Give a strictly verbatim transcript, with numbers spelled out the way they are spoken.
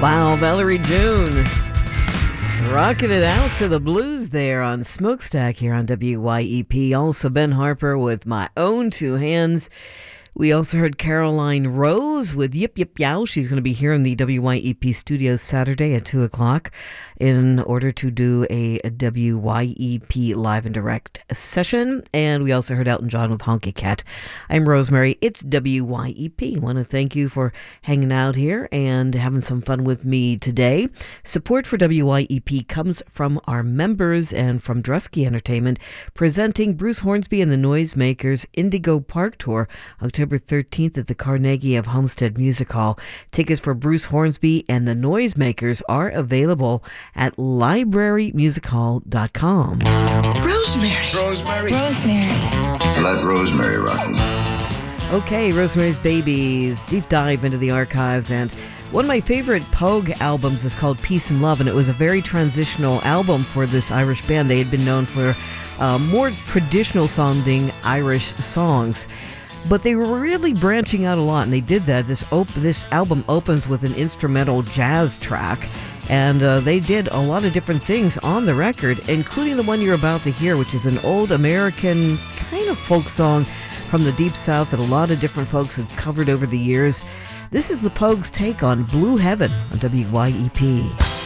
Wow, Valerie June. Rocking it out to the blues there on Smokestack here on W Y E P. Also, Ben Harper with My Own Two Hands. We also heard Caroline Rose with Yip Yip Yow. She's going to be here in the W Y E P studios Saturday at two o'clock in order to do a W Y E P live and direct session. And we also heard Elton John with Honky Cat. I'm Rosemary. It's W Y E P. I want to thank you for hanging out here and having some fun with me today. Support for W Y E P comes from our members and from Drusky Entertainment, presenting Bruce Hornsby and the Noisemakers Indigo Park Tour, October thirteenth at the Carnegie of Homestead Music Hall. Tickets for Bruce Hornsby and the Noisemakers are available at library music hall dot com. Rosemary. Rosemary. Rosemary. Let Rosemary rock it. Okay, Rosemary's Babies, deep dive into the archives, and one of my favorite Pogue albums is called Peace and Love, and it was a very transitional album for this Irish band. They had been known for uh, more traditional sounding Irish songs, but they were really branching out a lot, and they did that. This op- this album opens with an instrumental jazz track, and uh, they did a lot of different things on the record, including the one you're about to hear, which is an old American kind of folk song from the Deep South that a lot of different folks have covered over the years. This is the Pogues' take on Blue Heaven on W Y E P.